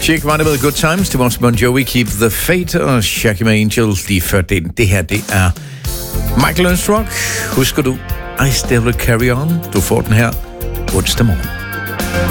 Chic var det med Good Times. Det var Bon Jovi, Keep the Faith og Shaggy med Angel. De førte ind. Det her, det er Michael Learns to Rock. Husker du I Still Will Carry On? Du får den her onsdag morgen.